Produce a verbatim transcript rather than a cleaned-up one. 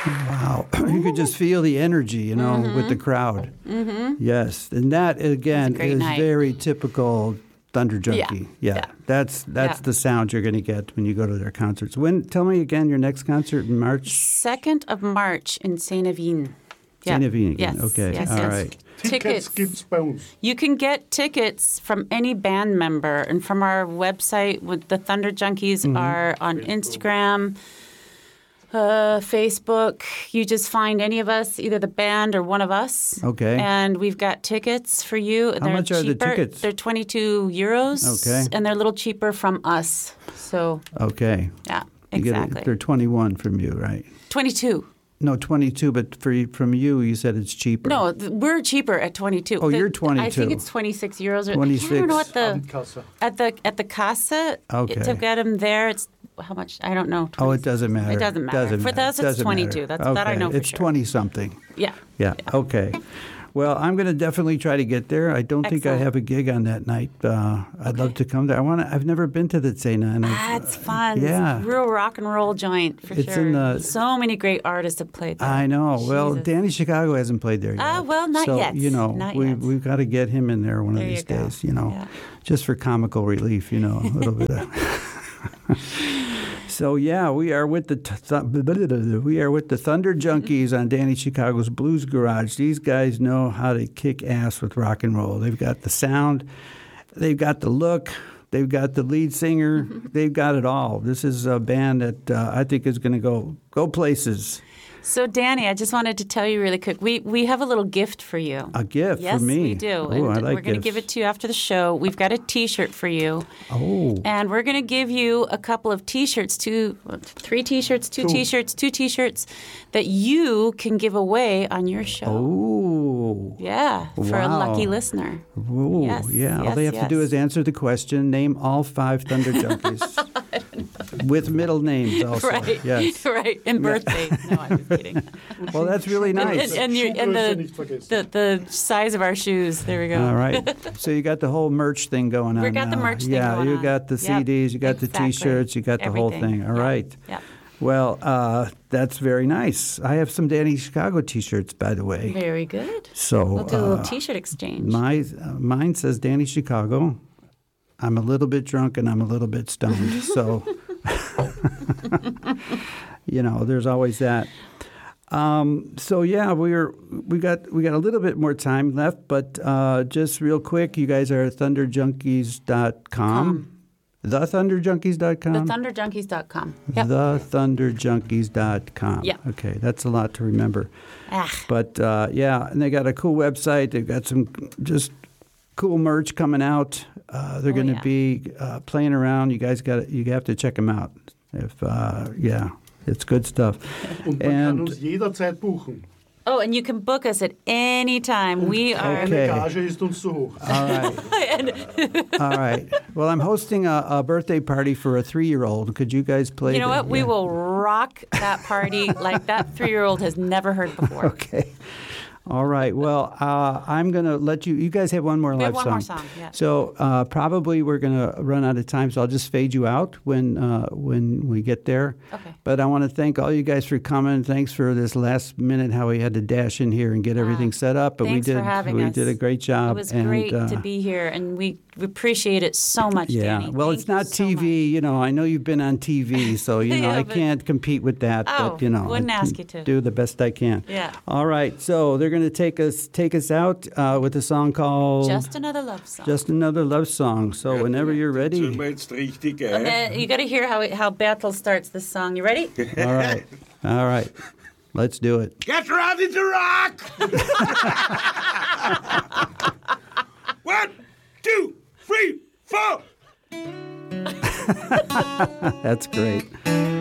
Wow. You could just feel the energy, you know, mm-hmm. with the crowd. Mm-hmm. Yes. And that, again, is night. very typical Thunder Junkie. Yeah. yeah. yeah. That's that's yeah. the sound you're going to get when you go to their concerts. When? Tell me again your next concert in March? second of March in Saint-Naveen. Yeah. Saint-Naveen again. Yes. Okay. Yes, All yes. right. Tickets gibt's bei uns. You can get tickets from any band member, and from our website. With the Thunder Junkies mm-hmm. are on Instagram, uh, Facebook. You just find any of us, either the band or one of us. Okay. And we've got tickets for you. How they're much cheaper. are the tickets? They're twenty-two euros. Okay. And they're a little cheaper from us. So. Okay. Yeah. You exactly. Get a, they're twenty-one from you, right? twenty-two. No, twenty-two, but for from you, you said it's cheaper. No, th- we're cheaper at twenty-two. Oh, the, you're twenty-two. I think it's twenty-six euros. Or, twenty-six. I don't know what the at the at the casa okay. to get them there. It's how much? I don't know. Oh, it doesn't matter. It doesn't matter. Doesn't for matter. us, it's doesn't twenty-two. Matter. That's okay. that I know for it's sure. twenty something. Yeah. yeah. Yeah. Okay. Well, I'm going to definitely try to get there. I don't Excellent. think I have a gig on that night. Uh, I'd okay. love to come there. I want. I've never been to the Zena. And That's fun. Yeah. It's a real rock and roll joint for it's sure. In the, so many great artists have played there. I know. Jesus. Well, Danny Chicago hasn't played there yet. Ah, uh, well, not so, yet. you know, not we yet. we've got to get him in there one there of these you days. You know, yeah. just for comical relief. You know, a little bit of. So yeah, we are with the th- we are with the Thunder Junkies on Danny Chicago's Blues Garage. These guys know how to kick ass with rock and roll. They've got the sound, they've got the look, they've got the lead singer, they've got it all. This is a band that uh, I think is going to go go places. So, Danny, I just wanted to tell you really quick. We we have a little gift for you. A gift yes, for me? Yes, we do. Oh, and I like we're going to give it to you after the show. We've got a T-shirt for you. Oh. And we're going to give you a couple of T-shirts, two, three T-shirts, two, two T-shirts, two T-shirts that you can give away on your show. Oh. Yeah, for wow. a lucky listener. Oh, yes, yeah. Yes, all they have yes. to do is answer the question, name all five Thunder Junkies. With middle names also. Right, yes. right, and birthdays. No, I'm just kidding. Well, that's really nice. And, and, and, your, and the, the the size of our shoes. There we go. All right. So you got the whole merch thing going on. We got now. the merch thing yeah, going you on. got the C Ds, yep, you got exactly. the T-shirts, you got the Everything. whole thing. All yep. right. Yep. Well, uh, that's very nice. I have some Danny Chicago T-shirts, by the way. Very good. So we'll do a little uh, T-shirt exchange. My uh, mine says Danny Chicago. I'm a little bit drunk and I'm a little bit stoned. So, you know, there's always that. Um, so yeah, we're we got we got a little bit more time left, but uh, just real quick, you guys are at thunder junkies dot com. Um, the thunder junkies dot com? the thunder junkies dot com. Yep. the thunder junkies dot com. Yeah. Okay, that's a lot to remember. Ah. But uh, yeah, and they got a cool website. They've got some just cool merch coming out. Uh, they're oh, going to yeah. be uh, playing around. You guys got you have to check them out. If uh, yeah, it's good stuff. Und man and, kann uns jederzeit buchen. Oh, and you can book us at any time. We are. Okay. Meine Gage ist uns zu hoch. All right. All right. Well, I'm hosting a, a birthday party for a three-year-old. Could you guys play? You know the, what? We yeah. will rock that party like that three-year-old has never heard before. Okay. All right. Well, uh, I'm going to let you – you guys have one more we live have one song. more song, yeah. So uh, probably we're going to run out of time, so I'll just fade you out when uh, when we get there. Okay. But I want to thank all you guys for coming. Thanks for this last minute, how we had to dash in here and get everything uh, set up. But thanks we did, for having we us. did a great job. It was and, great uh, to be here, and we, we appreciate it so much, Yeah. Danny. Well, Thank it's not you T V. So You know, I know you've been on T V, so, you know, Yeah, I but- can't compete with that. Oh, but, you know, wouldn't I ask can you to. do the best I can. Yeah. All right. So they're going to take us take us out uh, with a song called Just Another Love Song. Just Another Love Song. So whenever you're ready. Sind wir jetzt richtig, gell? And then you got to hear how it, how Bertel starts this song. You ready? All right. All right. Let's do it. Get ready to rock! One, two, three, four! That's great.